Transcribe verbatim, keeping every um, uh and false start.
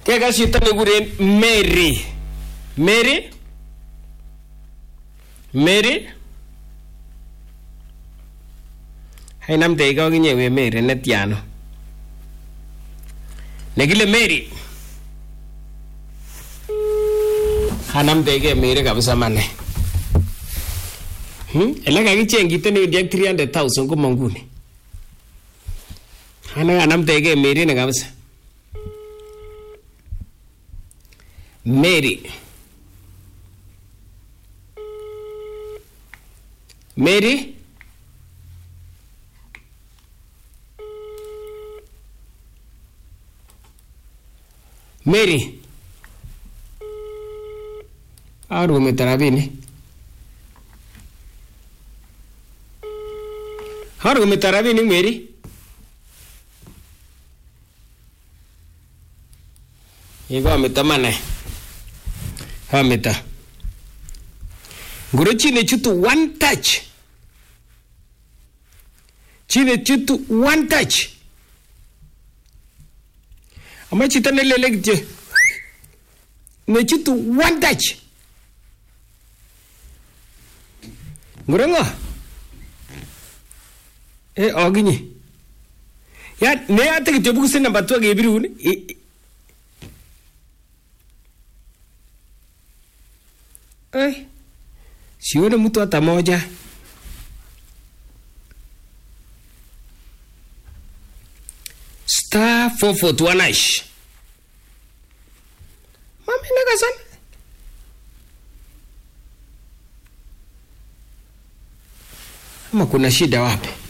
Kega chito nekikuren Mary. Mary? Mary? Hainamdege akinye we Mary netiano. Nekile Mary. Hanamdege Mary kabisa mane. Hmm? Ele kakicheng kito nekidiak three hundred thousand ko manguni. Hana hanamdege Mary ne kabisa. Mary. Mary? Mary? Aru metarabini. Aru metarabini Mary? Iba metamane. Hamita. Nguro chine chutu one touch. Chine chutu one touch. Ama chita nelele gitye. Ne chutu one touch. Nguro ngo. Eh oginyi. Ya ne ate gitye bukuse namba two gebirun. Ay. Sione mtu hata moja. Star four four two one hash. Mami nega sana. Ama kuna shida wapi?